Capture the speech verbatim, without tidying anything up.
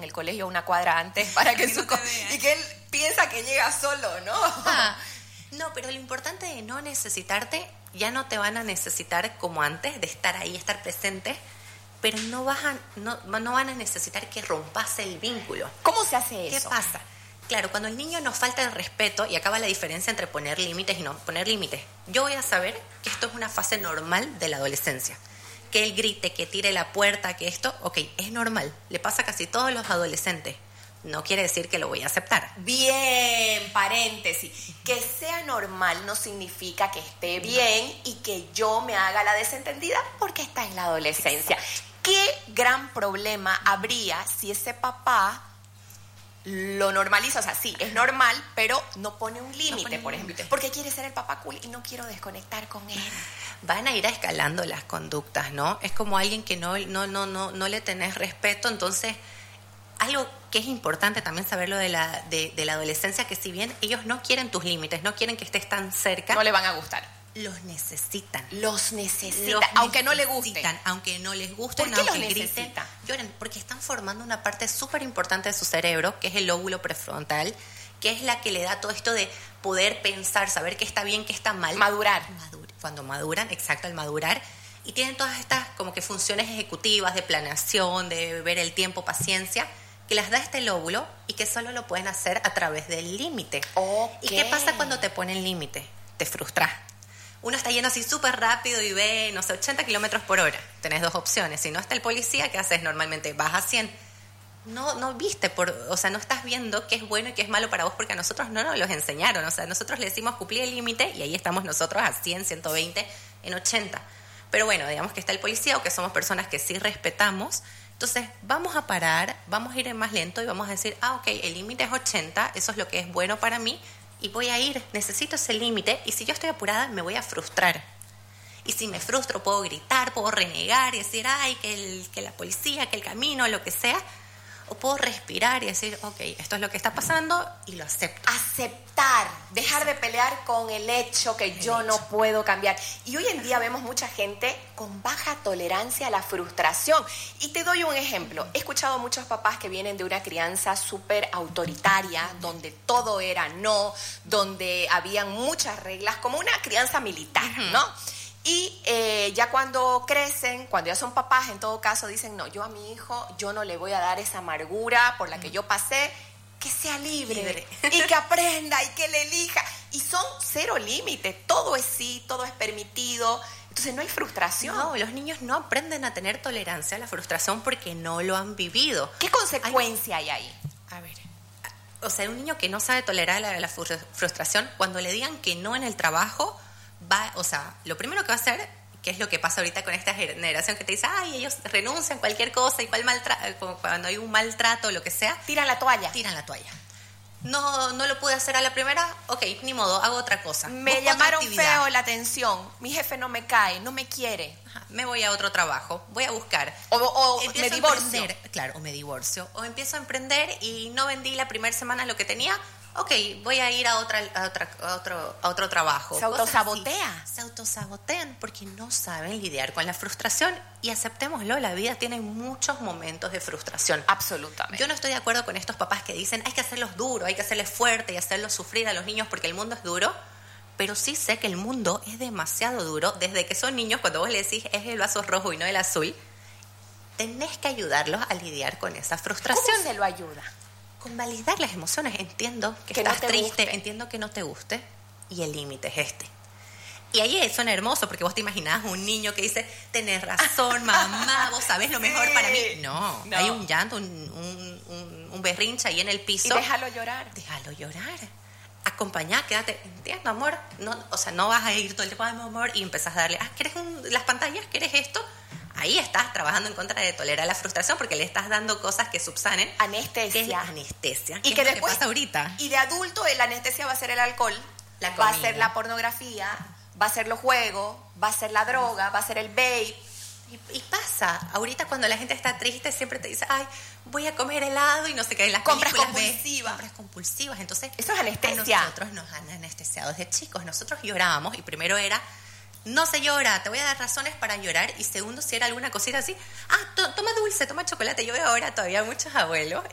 el colegio una cuadra antes para que, que su... Co- y que él piensa que llega solo, ¿no? Ah, no, pero lo importante de no necesitarte, ya no te van a necesitar como antes, de estar ahí, estar presente, pero no, vas a, no, no van a necesitar que rompas el vínculo. ¿Cómo se hace eso? ¿Qué pasa? Claro, cuando el niño nos falta el respeto, y acaba la diferencia entre poner límites y no poner límites. Yo voy a saber que esto es una fase normal de la adolescencia. Que él grite, que tire la puerta, que esto, ok, es normal. Le pasa a casi todos los adolescentes. No quiere decir que lo voy a aceptar. Bien, paréntesis. Que sea normal no significa que esté bien y que yo me haga la desentendida porque está en la adolescencia. Exacto. ¿Qué gran problema habría si ese papá lo normaliza? O sea, sí, es normal, pero no pone un límite, no por ejemplo. Límite. Porque quiere ser el papá cool y no quiero desconectar con él. Van a ir escalando las conductas, ¿no? Es como alguien que no, no, no, no, no le tenés respeto, entonces... Algo que es importante también saberlo de la, de, de la adolescencia, que si bien ellos no quieren tus límites, no quieren que estés tan cerca... No le van a gustar. Los necesitan. Los necesitan, los aunque necesitan, no les gusten. Aunque no les gusten, ¿Por qué aunque los griten, necesitan? lloren, porque están formando una parte súper importante de su cerebro, que es el lóbulo prefrontal, que es la que le da todo esto de poder pensar, saber qué está bien, qué está mal. Madurar. Madur- cuando maduran, exacto, al madurar. Y tienen todas estas como que funciones ejecutivas de planeación, de ver el tiempo, paciencia, que las da este lóbulo y que solo lo pueden hacer a través del límite. Okay. ¿Y qué pasa cuando te ponen límite? Te frustras. Uno está yendo así súper rápido y ve, no sé, ochenta kilómetros por hora. Tenés dos opciones. Si no está el policía, ¿qué haces? Normalmente vas a cien. No, no viste, por, o sea, no estás viendo qué es bueno y qué es malo para vos, porque a nosotros no nos los enseñaron. O sea, nosotros le decimos cumplir el límite y ahí estamos nosotros a cien, ciento veinte, en ochenta. Pero bueno, digamos que está el policía o que somos personas que sí respetamos. Entonces, vamos a parar, vamos a ir más lento y vamos a decir, ah, ok, el límite es ochenta, eso es lo que es bueno para mí, y voy a ir, necesito ese límite, y si yo estoy apurada, me voy a frustrar. Y si me frustro, puedo gritar, puedo renegar y decir, ay, que, el, que la policía, que el camino, lo que sea, o puedo respirar y decir, ok, esto es lo que está pasando y lo acepto. Aceptar, dejar de pelear con el hecho que el yo hecho. no puedo cambiar. Y hoy en día vemos mucha gente con baja tolerancia a la frustración. Y te doy un ejemplo. He escuchado muchos papás que vienen de una crianza súper autoritaria, donde todo era no, donde habían muchas reglas, como una crianza militar, uh-huh. ¿no? Y eh, ya cuando crecen, cuando ya son papás, en todo caso, dicen, no, yo a mi hijo, yo no le voy a dar esa amargura por la que yo pasé, que sea libre, libre. Y que aprenda y que le elija. Y son cero límites, todo es sí, todo es permitido, entonces no hay frustración. No, los niños no aprenden a tener tolerancia a la frustración porque no lo han vivido. ¿Qué consecuencia hay, hay ahí? A ver, o sea, un niño que no sabe tolerar la, la frustración, cuando le digan que no en el trabajo... Va, o sea, lo primero que va a hacer, que es lo que pasa ahorita con esta generación que te dice, ay, ellos renuncian a cualquier cosa, y cual maltrato, cuando hay un maltrato o lo que sea, tiran la toalla. Tiran la toalla. No, no lo pude hacer a la primera, ok, ni modo, hago otra cosa. Me llamaron feo la atención, mi jefe no me cae, no me quiere. Ajá, me voy a otro trabajo, voy a buscar. O, o me divorcio. Claro, o me divorcio. O empiezo a emprender y no vendí la primera semana lo que tenía. Ok, voy a ir a, otra, a, otra, a, otro, a otro trabajo. Se autosabotea. Se autosabotean porque no saben lidiar con la frustración. Y aceptémoslo, la vida tiene muchos momentos de frustración. Absolutamente. Yo no estoy de acuerdo con estos papás que dicen hay que hacerlos duros, hay que hacerles fuerte y hacerlos sufrir a los niños porque el mundo es duro. Pero sí sé que el mundo es demasiado duro. Desde que son niños, cuando vos le decís es el vaso rojo y no el azul, tenés que ayudarlos a lidiar con esa frustración. ¿Cómo se lo ayuda? Con validar las emociones. Entiendo que, que estás no triste, guste. Entiendo que no te guste, y el límite es este. Y ahí suena hermoso, porque vos te imaginás un niño que dice, tenés razón, mamá, vos sabés lo mejor sí. para mí. No, no, hay un llanto, un, un, un, un berrinche ahí en el piso. Y déjalo llorar. Déjalo llorar. Acompañá, quédate, entiendo, amor. No, o sea, no vas a ir todo el tiempo, amor, y empezás a darle, ah, ¿querés un, las pantallas? ¿Querés esto? Ahí estás trabajando en contra de tolerar la frustración porque le estás dando cosas que subsanen. Anestesia. Anestesia. Y que es después, que pasa ahorita. Y de adulto la anestesia va a ser el alcohol, la va a ser la pornografía, va a ser los juegos, va a ser la droga, va a ser el vape. Y, y pasa, ahorita cuando la gente está triste siempre te dice, ay, voy a comer helado y no sé qué, en las compras películas compulsivas. Compras compulsivas, entonces eso es anestesia. Nosotros nos han anestesiado desde chicos, nosotros llorábamos y primero era, no se llora, te voy a dar razones para llorar, y segundo, si era alguna cosita así, ah, to- toma dulce, toma chocolate. Yo veo ahora todavía muchos abuelos